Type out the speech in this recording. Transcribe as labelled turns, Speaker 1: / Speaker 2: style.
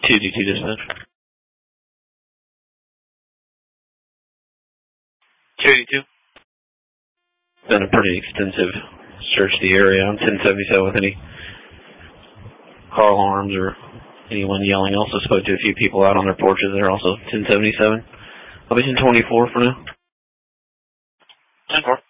Speaker 1: 222 dispatch. 282. Been a pretty extensive search of the area on 1077 with any car alarms or anyone yelling. Also spoke to a few people out on their porches. They're also 1077. I'll be 1024 for now. 10-4.